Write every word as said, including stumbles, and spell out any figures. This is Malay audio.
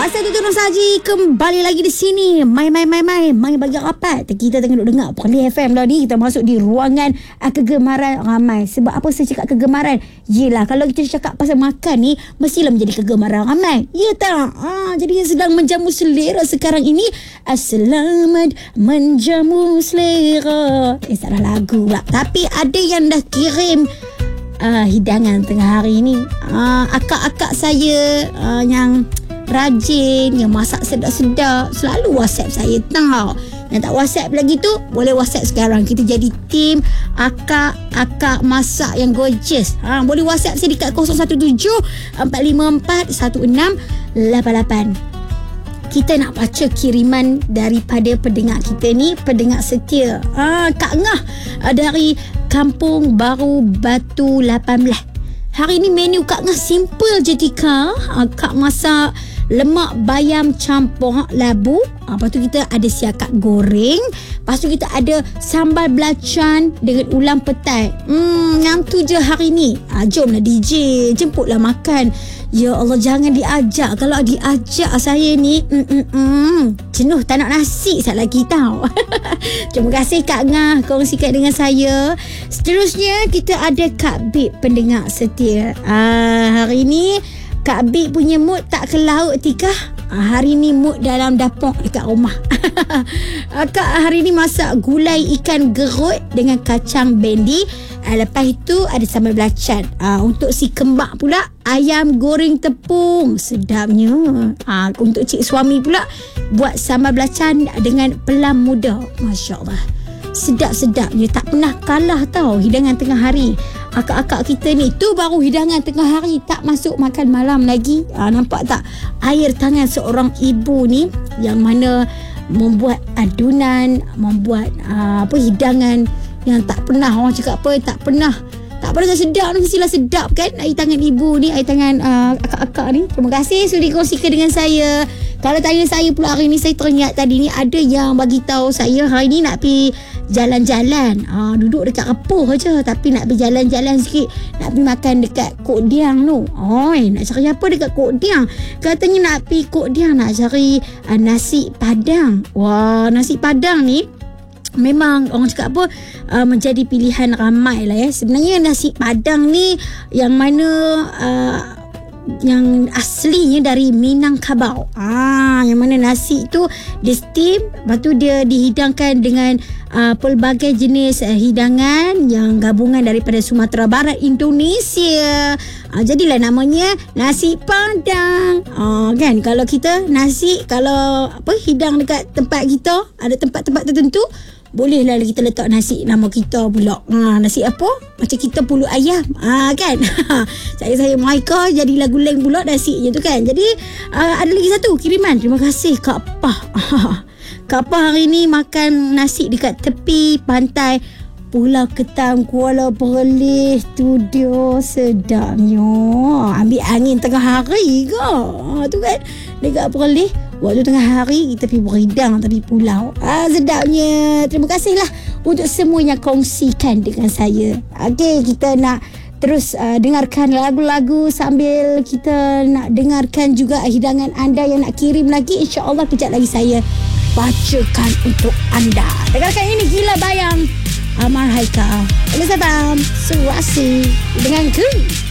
Masa tu terus saji kembali lagi di sini. Mai mai mai mai mai bagi rapat. Kita tengah duk dengar Perlis F M dah ni. Kita masuk di ruangan uh, kegemaran ramai. Sebab apa saya cakap kegemaran? Yelah, kalau kita cakap pasal makan ni, mestilah menjadi kegemaran ramai. Ya tak? Ah, jadi yang sedang menjamu selera sekarang ini, selamat menjamu selera. Eh, salah lagu pula. Tapi ada yang dah kirim uh, hidangan tengah hari ni. Uh, akak-akak saya uh, yang rajin, yang masak sedap-sedap, selalu WhatsApp saya tau. Yang tak WhatsApp lagi tu, boleh WhatsApp sekarang. Kita jadi tim akak-akak masak yang gorgeous. Ha, boleh WhatsApp saya dekat kosong satu tujuh empat lima empat satu enam lapan lapan. Kita nak baca kiriman daripada pendengar kita ni, pendengar setia. Ha, Kak Ngah dari Kampung Baru Batu lapan belas. Hari ni menu Kak Ngah simple je Tika. Ha, Kak masak lemak bayam campur labu. Ha, lepas tu kita ada siakak goreng. Lepas tu kita ada sambal belacan dengan ulam petai. Hmm, yang tu je hari ni. Ha, jomlah D J, jemputlah makan. Ya Allah, jangan diajak. Kalau diajak saya ni mm, mm, mm, jenuh tak nak nasi sat lagi tau. Terima kasih Kak Ngah kongsikan dengan saya. Seterusnya kita ada Kak Bib, pendengar setia. Ah, hari ni Kak Bib punya mood tak ke laut Tika. Ah, hari ni mood dalam dapur dekat rumah. Kak hari ni masak gulai ikan gerut dengan kacang bendi. Ah, lepas itu ada sambal belacan. Ah, untuk si kembak pula ayam goreng tepung. Sedapnya. Ah, untuk cik suami pula buat sambal belacan dengan pelam muda. Masya Allah. Sedap-sedapnya. Tak pernah kalah tau hidangan tengah hari. Akak-akak kita ni, tu baru hidangan tengah hari, tak masuk makan malam lagi. Ha, nampak tak air tangan seorang ibu ni yang mana membuat adunan, membuat uh, apa hidangan yang tak pernah orang cakap apa, tak pernah tak pernah sedap, mestilah sedap kan air tangan ibu ni, air tangan uh, akak-akak ni. Terima kasih sudah dikongsikan dengan saya. Kalau tanya saya pula hari ni, saya teringat tadi ni ada yang bagi tahu saya hari ni nak pergi jalan-jalan. Ha, duduk dekat Kepuh je, tapi nak pergi jalan-jalan sikit, nak pergi makan dekat Kok Diang tu. Oi, nak cari apa dekat Kok Diang? Katanya nak pergi Kok Diang, nak cari uh, nasi padang. Wah, nasi padang ni memang orang cakap apa uh, menjadi pilihan ramai lah ya. Sebenarnya nasi padang ni yang mana uh, yang aslinya dari Minangkabau. Ah, yang mana nasi tu dia steam, lepas tu dia dihidangkan dengan uh, pelbagai jenis uh, hidangan yang gabungan daripada Sumatera Barat, Indonesia. Ah, jadilah namanya nasi padang. Ah, kan kalau kita nasi, kalau apa hidang dekat tempat kita, ada tempat-tempat tertentu, bolehlah kita letak nasi nama kita pula. Ha, nasi apa? Macam kita pulut ayam. Ha, kan? saya saya Maika jadi lagu leng pula nasinya tu kan. Jadi uh, ada lagi satu kiriman. Terima kasih Kak Pah. Kak Pah hari ni makan nasi dekat tepi pantai Pulau Ketam, Kuala Perlis. Tu dia sedapnya. Ambil angin tengah hari ke? Ha, tu kan dekat Perlis. Waktu tengah hari kita pergi beridang tapi pulau. Ah, sedapnya. Terima kasihlah untuk semua yang kongsikan dengan saya. Okey, kita nak terus uh, dengarkan lagu-lagu sambil kita nak dengarkan juga hidangan anda yang nak kirim lagi. InsyaAllah kejap lagi saya bacakan untuk anda. Dengarkan ini Gila Bayang Amar Haikal. Elizabeth Surasi dengan Ku.